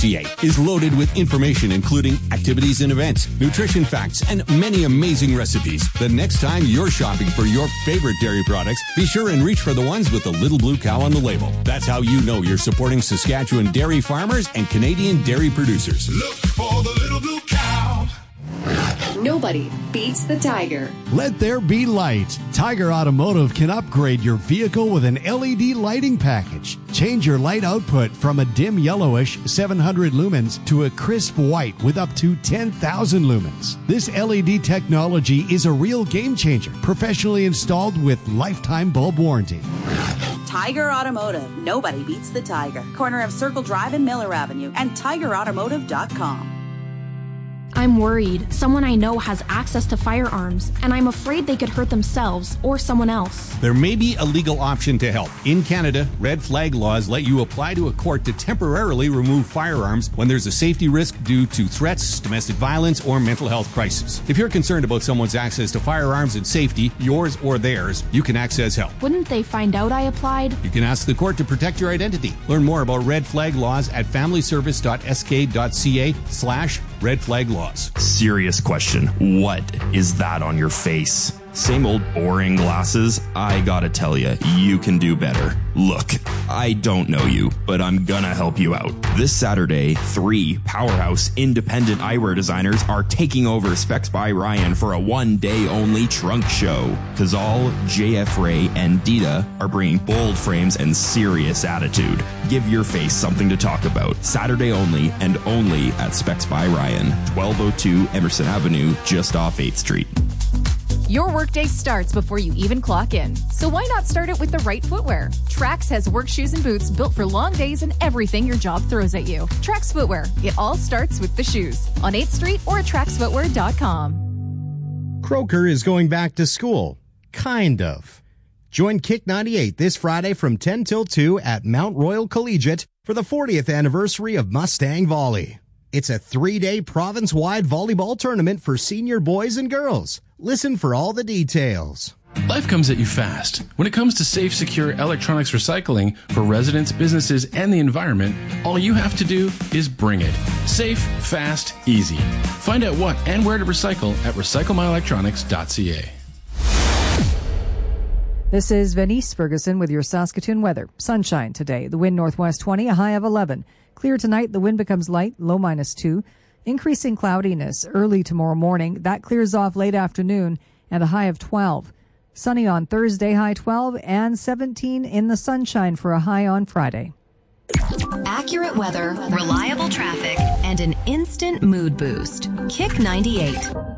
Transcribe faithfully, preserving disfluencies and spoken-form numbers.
C A is loaded with information including activities and events, nutrition facts, and many amazing recipes. The next time you're shopping for your favorite dairy products, be sure and reach for the ones with the little blue cow on the label. That's how you know you're supporting Saskatchewan dairy farmers and Canadian dairy producers. Look for the little blue cow. Nobody beats the Tiger. Let there be light. Tiger Automotive can upgrade your vehicle with an L E D lighting package. Change your light output from a dim yellowish seven hundred lumens to a crisp white with up to ten thousand lumens. This L E D technology is a real game changer, professionally installed with lifetime bulb warranty. Tiger Automotive. Nobody beats the Tiger. Corner of Circle Drive and Miller Avenue and tiger automotive dot com. I'm worried. Someone I know has access to firearms, and I'm afraid they could hurt themselves or someone else. There may be a legal option to help. In Canada, red flag laws let you apply to a court to temporarily remove firearms when there's a safety risk due to threats, domestic violence, or mental health crisis. If you're concerned about someone's access to firearms and safety, yours or theirs, you can access help. Wouldn't they find out I applied? You can ask the court to protect your identity. Learn more about red flag laws at family service dot s k dot c a slash red flag laws. Serious question. What is that on your face? Same old boring glasses? I gotta tell you, you can do better. Look, I don't know you, but I'm gonna help you out. This Saturday, three powerhouse independent eyewear designers are taking over Specs by Ryan for a one-day-only trunk show. Cazal, J F Ray, and Dita are bringing bold frames and serious attitude. Give your face something to talk about. Saturday only, and only at Specs by Ryan, twelve oh two Emerson Avenue, just off eighth Street. Your workday starts before you even clock in. So why not start it with the right footwear? Trax has work shoes and boots built for long days and everything your job throws at you. Trax Footwear. It all starts with the shoes. On eighth Street or at trax footwear dot com. Croker is going back to school. Kind of. Join Kick ninety-eight this Friday from ten till two at Mount Royal Collegiate for the fortieth anniversary of Mustang Volley. It's a three-day province-wide volleyball tournament for senior boys and girls. Listen for all the details. Life comes at you fast. When it comes to safe, secure electronics recycling for residents, businesses, and the environment, all you have to do is bring it. Safe, fast, easy. Find out what and where to recycle at recycle my electronics dot c a. This is Venice Ferguson with your Saskatoon weather. Sunshine today. The wind northwest twenty, a high of eleven. Clear tonight. The wind becomes light, low minus two. Increasing cloudiness early tomorrow morning. That clears off late afternoon and a high of twelve. Sunny on Thursday, high twelve, and seventeen in the sunshine for a high on Friday. Accurate weather, reliable traffic, and an instant mood boost. Kick ninety-eight.